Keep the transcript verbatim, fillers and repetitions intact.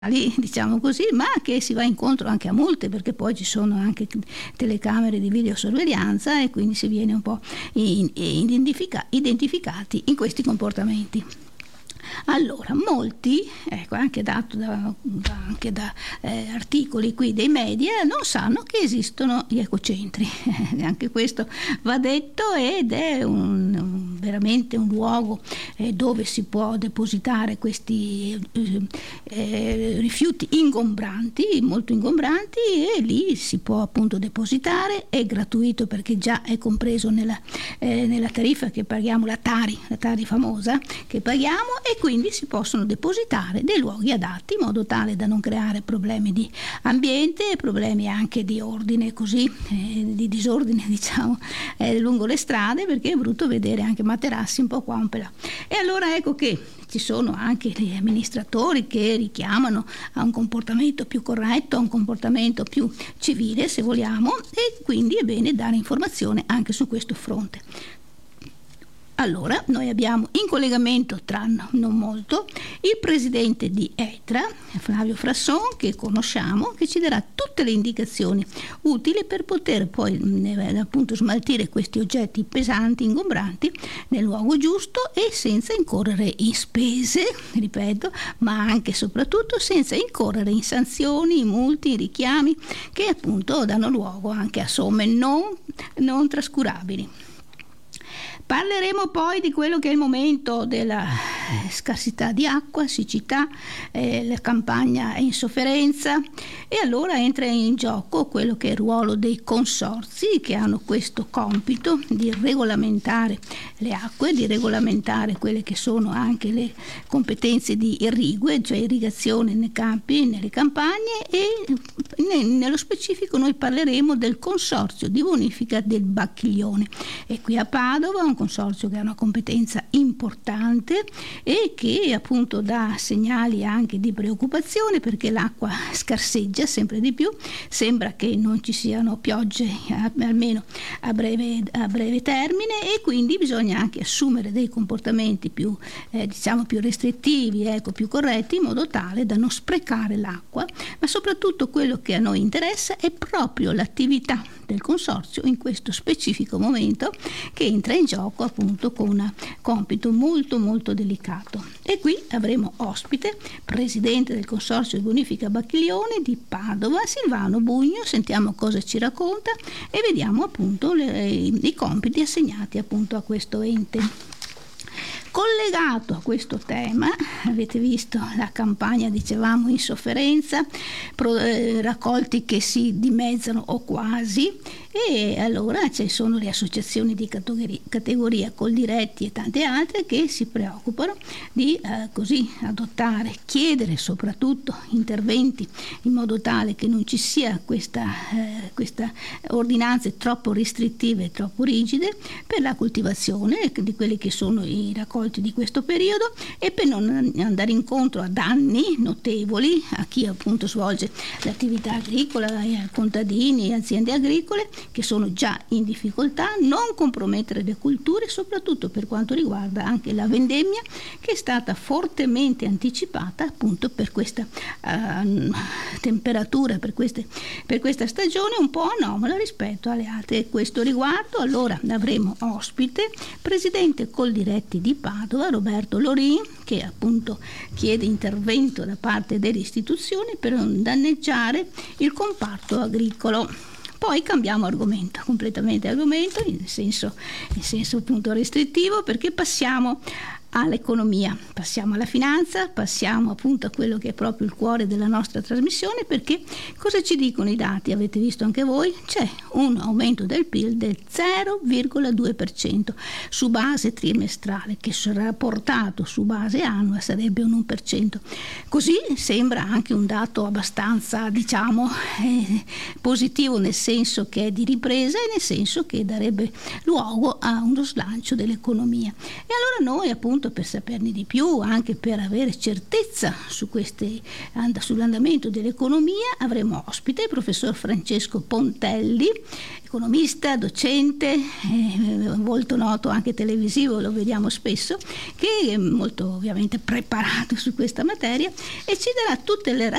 diciamo così, ma che si va incontro anche a multe, perché poi ci sono anche telecamere di videosorveglianza e quindi si viene un po' identifica- identificati in questi comportamenti. Allora, molti, ecco, anche dato da, da, anche da eh, articoli qui dei media, non sanno che esistono gli ecocentri. Anche questo va detto, ed è un, un, veramente un luogo eh, dove si può depositare questi eh, eh, rifiuti ingombranti, molto ingombranti, e lì si può appunto depositare. È gratuito perché già è compreso nella, eh, nella tariffa che paghiamo, la Tari, la Tari famosa che paghiamo, e quindi si possono depositare dei luoghi adatti in modo tale da non creare problemi di ambiente, problemi anche di ordine, così eh, di disordine, diciamo, eh, lungo le strade, perché è brutto vedere anche materassi un po' qua un po' là. E allora ecco che ci sono anche gli amministratori che richiamano a un comportamento più corretto, a un comportamento più civile, se vogliamo, e quindi è bene dare informazione anche su questo fronte. Allora, noi abbiamo in collegamento, tra non molto, il presidente di ETRA, Flavio Frasson, che conosciamo, che ci darà tutte le indicazioni utili per poter poi appunto smaltire questi oggetti pesanti, ingombranti, nel luogo giusto e senza incorrere in spese, ripeto, ma anche e soprattutto senza incorrere in sanzioni, in multi, in richiami, che appunto danno luogo anche a somme non, non trascurabili. Parleremo poi di quello che è il momento della scarsità di acqua, siccità, eh, la campagna è in sofferenza, e allora entra in gioco quello che è il ruolo dei consorzi, che hanno questo compito di regolamentare le acque, di regolamentare quelle che sono anche le competenze di irrigue, cioè irrigazione nei campi, nelle campagne, e nello specifico noi parleremo del consorzio di bonifica del Bacchiglione. E qui a Padova un consorzio che ha una competenza importante e che appunto dà segnali anche di preoccupazione, perché l'acqua scarseggia sempre di più, sembra che non ci siano piogge almeno a breve, a breve termine, e quindi bisogna anche assumere dei comportamenti più eh, diciamo più restrittivi, ecco, più corretti, in modo tale da non sprecare l'acqua. Ma soprattutto quello che a noi interessa è proprio l'attività del consorzio in questo specifico momento, che entra in gioco appunto con un compito molto molto delicato. E qui avremo ospite presidente del consorzio di bonifica Bacchiglione di Padova, Silvano Bugno. Sentiamo cosa ci racconta e vediamo appunto le, i compiti assegnati appunto a questo ente. Collegato a questo tema, avete visto la campagna, dicevamo, in sofferenza, pro, eh, raccolti che si dimezzano o quasi, e allora ci sono le associazioni di categoria, categoria Coldiretti e tante altre che si preoccupano di eh, così adottare, chiedere soprattutto interventi in modo tale che non ci sia questa, eh, questa ordinanze troppo restrittive e troppo rigide per la coltivazione di quelli che sono i raccolti di questo periodo, e per non andare incontro a danni notevoli a chi appunto svolge l'attività agricola, ai contadini e aziende agricole che sono già in difficoltà, non compromettere le culture, soprattutto per quanto riguarda anche la vendemmia, che è stata fortemente anticipata appunto per questa uh, temperatura, per, queste, per questa stagione un po' anomala rispetto alle altre. A questo riguardo allora avremo ospite presidente Coldiretti di Padova, Roberto Lorin, che appunto chiede intervento da parte delle istituzioni per non danneggiare il comparto agricolo. Poi cambiamo argomento, completamente argomento, in senso, in senso appunto restrittivo, perché passiamo all'economia, passiamo alla finanza, passiamo appunto a quello che è proprio il cuore della nostra trasmissione, perché cosa ci dicono i dati? Avete visto anche voi? C'è un aumento del P I L del zero virgola due per cento su base trimestrale, che sarà portato su base annua sarebbe un uno per cento. Così sembra anche un dato abbastanza, diciamo, eh, positivo, nel senso che è di ripresa e nel senso che darebbe luogo a uno slancio dell'economia. E allora noi appunto appunto per saperne di più, anche per avere certezza su queste, sull'andamento dell'economia, avremo ospite il professor Francesco Pontelli, economista, docente, eh, molto noto anche televisivo, lo vediamo spesso, che è molto ovviamente preparato su questa materia e ci darà tutte le